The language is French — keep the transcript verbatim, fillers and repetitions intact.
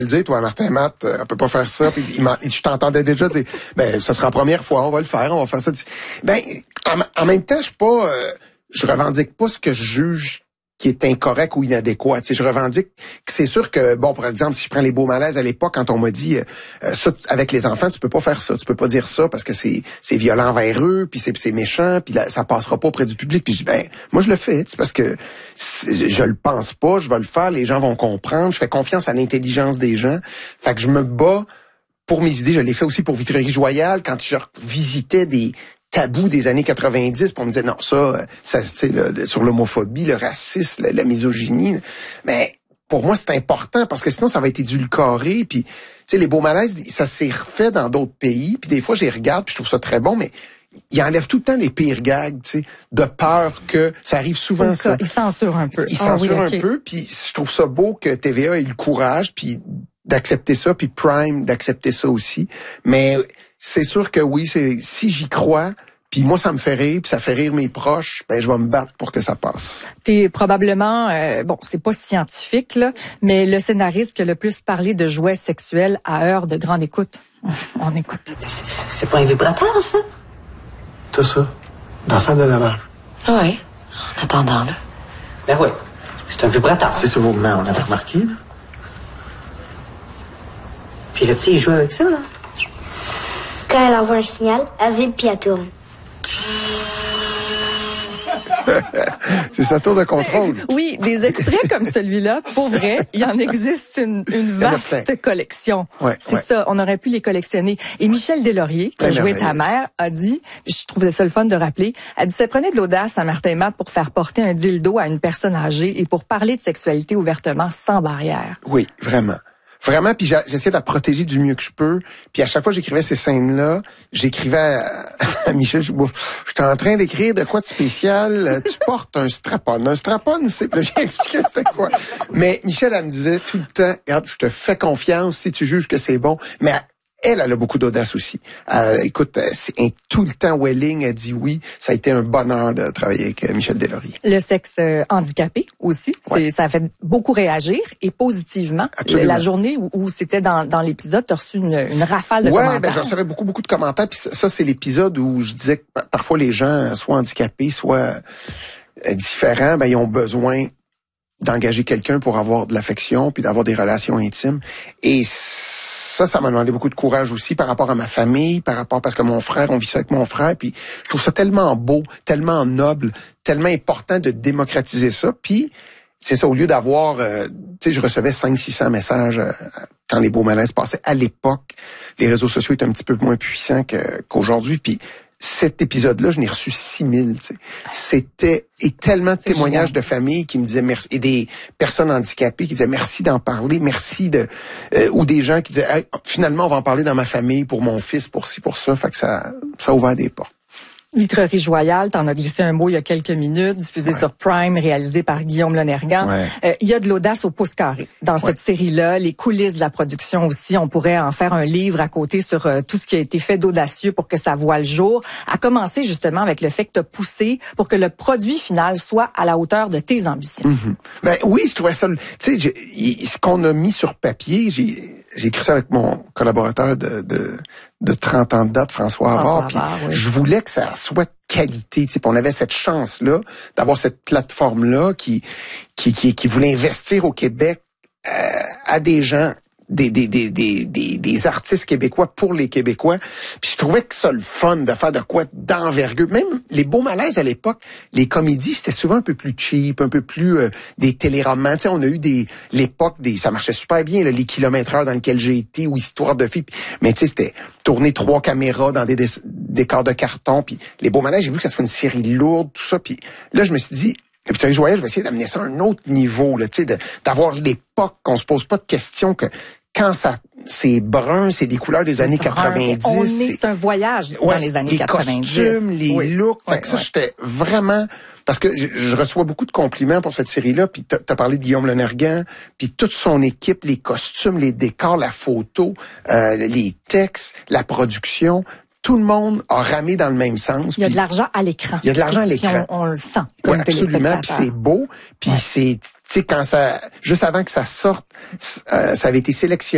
le dire, toi, Martin Matt, euh, on peut pas faire ça. Puis il, il, je t'entendais déjà dire, ben, ça sera la première fois, on va le faire, on va faire ça. Ben, en, en même temps, je suis pas, euh, je revendique pas ce que je juge qui est incorrect ou inadéquat. Tu sais, je revendique que c'est sûr que, bon, par exemple, si je prends les beaux malaises à l'époque, quand on m'a dit, euh, ça, avec les enfants, tu peux pas faire ça, tu peux pas dire ça parce que c'est c'est violent envers eux, puis c'est c'est méchant, puis là, ça passera pas auprès du public. Puis je dis, ben, moi je le fais, c'est parce que je le pense pas, je vais le faire, les gens vont comprendre, je fais confiance à l'intelligence des gens. Fait que je me bats pour mes idées. Je l'ai fait aussi pour Vitrerie-Royale, quand je visitais des tabous des années quatre-vingt-dix, pour me dire non, ça, ça, tu sais, sur l'homophobie, le racisme, la, la misogynie. Mais pour moi, c'est important parce que sinon, ça va être édulcoré. Puis, tu sais, les beaux malaises, ça s'est refait dans d'autres pays. Puis des fois, je les regarde, puis je trouve ça très bon, mais ils enlèvent tout le temps les pires gags, tu sais, de peur que ça arrive souvent. Ça. Ils censurent un peu. Ils ah, censurent oui, okay. un peu. Puis je trouve ça beau que T V A ait le courage, puis d'accepter ça, puis Prime d'accepter ça aussi. Mais c'est sûr que oui, c'est si j'y crois, puis moi ça me fait rire, puis ça fait rire mes proches, ben je vais me battre pour que ça passe. T'es probablement, euh, bon, c'est pas scientifique là, mais le scénariste qui a le plus parlé de jouets sexuels à heure de grande écoute. On écoute. C'est, c'est pas un vibrateur, ça? T'as ça, dans la salle de lavage. Ah oui, en attendant là. Ben oui, c'est un vibrateur. C'est ce mouvement, on l'avait remarqué, là. Puis le petit, il joue avec ça, là. Quand elle envoie un signal, elle vibre puis elle tourne. C'est sa tour de contrôle. Oui, des extraits comme celui-là, pour vrai, il en existe une, une vaste collection. Ouais, c'est ouais. ça, on aurait pu les collectionner. Et Michel Deslauriers, qui a joué ta mère, a dit, je trouvais ça le fun de rappeler, a dit, ça prenait de l'audace à Martin Matt pour faire porter un dildo à une personne âgée et pour parler de sexualité ouvertement, sans barrière. Oui, vraiment. Vraiment, puis j'essayais de la protéger du mieux que je peux. Puis à chaque fois que j'écrivais ces scènes-là, j'écrivais à, à Michel, je j'étais en train d'écrire de quoi de spécial. Tu portes un strap-on. Un strap-on, c'est... J'ai expliqué c'était quoi. Mais Michel, elle me disait tout le temps, regarde, je te fais confiance si tu juges que c'est bon. Mais elle, elle a beaucoup d'audace aussi. Euh, écoute, c'est un, tout le temps Welling a dit oui. Ça a été un bonheur de travailler avec Michel Deslauriers. Le sexe euh, handicapé aussi, ouais. Ça a fait beaucoup réagir et positivement. Absolument. La journée où, où c'était dans, dans l'épisode, tu as reçu une, une rafale de ouais, commentaires. Ben, j'en recevais beaucoup, beaucoup de commentaires. Puis ça, ça c'est l'épisode où je disais que parfois les gens, soit handicapés, soit euh, différents, ben ils ont besoin d'engager quelqu'un pour avoir de l'affection puis d'avoir des relations intimes. Et ça, ça m'a demandé beaucoup de courage aussi par rapport à ma famille, par rapport parce que mon frère, on vit ça avec mon frère, puis je trouve ça tellement beau, tellement noble, tellement important de démocratiser ça. Puis c'est ça, au lieu d'avoir, euh, tu sais, je recevais cinq cents six cents messages euh, quand les beaux malaises passaient. À l'époque, les réseaux sociaux étaient un petit peu moins puissants que, qu'aujourd'hui, puis cet épisode-là, je n'ai reçu six mille, tu sais. C'était, et tellement de c'est témoignages génial. De familles qui me disaient merci, et des personnes handicapées qui disaient merci d'en parler, merci de, euh, ou des gens qui disaient, hey, finalement, on va en parler dans ma famille pour mon fils, pour ci, pour ça. Fait que ça, ça a ouvert des portes. Vitrerie-Royale, t'en as glissé un mot il y a quelques minutes, diffusé ouais. sur Prime, réalisé par Guillaume Lonergan. Ouais. Euh, il y a de l'audace au pouce carré dans ouais. cette série-là, les coulisses de la production aussi. On pourrait en faire un livre à côté sur euh, tout ce qui a été fait d'audacieux pour que ça voie le jour. À commencer justement avec le fait que t'as poussé pour que le produit final soit à la hauteur de tes ambitions. Mm-hmm. Ben oui, je trouvais ça. Tu sais, ce qu'on a mis sur papier, j'ai j'ai écrit ça avec mon collaborateur de de, de trente ans de date, François Havard. Puis oui. je voulais que ça soit de qualité. Tu sais, on avait cette chance-là d'avoir cette plateforme-là qui qui qui, qui voulait investir au Québec euh, à des gens. Des, des, des, des, des, des artistes québécois pour les Québécois. Puis je trouvais que ça le fun de faire de quoi d'envergure. Même les beaux malaises à l'époque, les comédies, c'était souvent un peu plus cheap, un peu plus euh, des téléromans. Tu sais, on a eu des l'époque des ça marchait super bien, là, les kilomètres heure dans lesquels j'ai été ou Histoire de filles. Mais tu sais, c'était tourner trois caméras dans des décors de carton. Puis les beaux malaises, j'ai vu que ça soit une série lourde, tout ça. Puis là, je me suis dit, et puis, je vais essayer d'amener ça à un autre niveau, là, tu sais, d'avoir l'époque qu'on se pose pas de questions que quand ça, c'est brun, c'est des couleurs des années brun, quatre-vingt-dix. On est, c'est un voyage ouais, dans les années les quatre-vingt-dix. Les costumes, les oui. looks. Oui, fait que ça, oui. j'étais vraiment... Parce que je, je reçois beaucoup de compliments pour cette série-là, puis t'as, t'as parlé de Guillaume Lonergan, puis toute son équipe, les costumes, les décors, la photo, euh, les textes, la production... Tout le monde a ramé dans le même sens. Il y a de l'argent à l'écran. Il y a de l'argent à l'écran. On, on le sent comme ouais, absolument. Puis c'est beau. Puis ouais. c'est, tu sais, quand ça, juste avant que ça sorte, euh, ça avait été sélectionné.